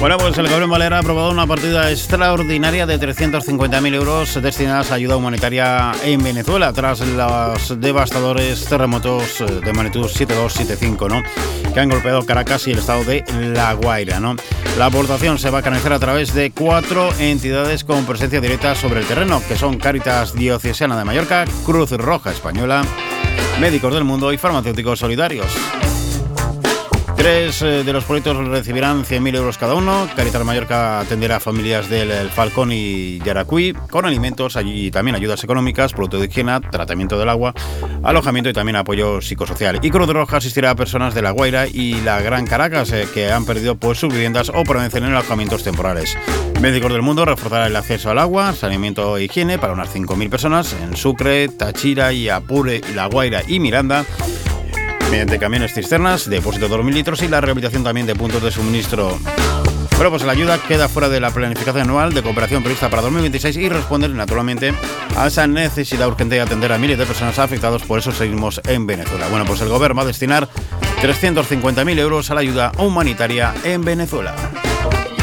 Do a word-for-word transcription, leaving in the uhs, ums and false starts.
Bueno, pues el Gobierno balear ha aprobado una partida extraordinaria de trescientos cincuenta mil euros destinadas a ayuda humanitaria en Venezuela tras los devastadores terremotos de magnitud siete dos siete cinco, ¿no?, que han golpeado Caracas y el estado de La Guaira, ¿no? La aportación se va a canalizar a través de cuatro entidades con presencia directa sobre el terreno, que son Cáritas Diocesana de Mallorca, Cruz Roja Española, Médicos del Mundo y Farmacéuticos Solidarios. Tres eh, de los proyectos recibirán cien mil euros cada uno. Cáritas Mallorca atenderá a familias del El Falcón y Yaracuy con alimentos y también ayudas económicas, productos de higiene, tratamiento del agua, alojamiento y también apoyo psicosocial. Y Cruz Roja asistirá a personas de La Guaira y la Gran Caracas eh, que han perdido pues, sus viviendas o permanecen en alojamientos temporales. Médicos del Mundo reforzará el acceso al agua, saneamiento e higiene para unas cinco mil personas en Sucre, Táchira y Apure, La Guaira y Miranda, mediante camiones cisternas, depósito de dos mil litros y la rehabilitación también de puntos de suministro. Bueno, pues la ayuda queda fuera de la planificación anual de cooperación prevista para dos mil veintiséis y responde naturalmente a esa necesidad urgente de atender a miles de personas afectadas por esos sismos en Venezuela. Bueno, pues el Gobierno va a destinar trescientos cincuenta mil euros a la ayuda humanitaria en Venezuela.